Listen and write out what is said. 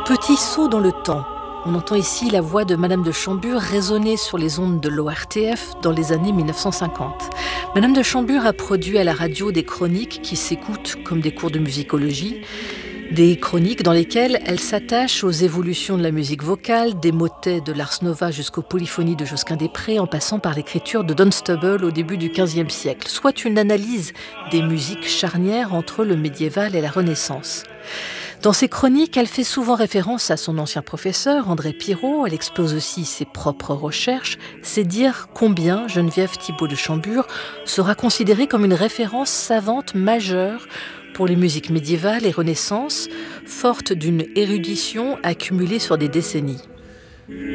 Petit saut dans le temps. On entend ici la voix de Madame de Chambure résonner sur les ondes de l'ORTF dans les années 1950. Madame de Chambure a produit à la radio des chroniques qui s'écoutent comme des cours de musicologie, des chroniques dans lesquelles elle s'attache aux évolutions de la musique vocale, des motets de l'Ars Nova jusqu'aux polyphonies de Josquin-des-Prés, en passant par l'écriture de Dunstable au début du XVe siècle, soit une analyse des musiques charnières entre le médiéval et la Renaissance. Dans ses chroniques, elle fait souvent référence à son ancien professeur, André Pirot. Elle expose aussi ses propres recherches. C'est dire combien Geneviève Thibault de Chambure sera considérée comme une référence savante majeure pour les musiques médiévales et Renaissance, forte d'une érudition accumulée sur des décennies.